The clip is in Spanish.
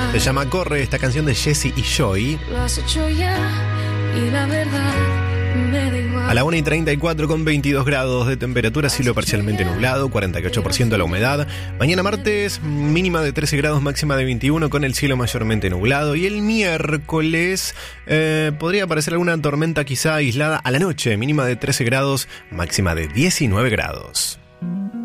Se llama Corre, esta canción de Jessie y Joy. Lo has hecho ya y la verdad me da igual. A la 1:34 con 22 grados de temperatura, cielo parcialmente nublado, 48% la humedad. Mañana martes, mínima de 13 grados, máxima de 21 con el cielo mayormente nublado. Y el miércoles podría aparecer alguna tormenta quizá aislada a la noche, mínima de 13 grados, máxima de 19 grados.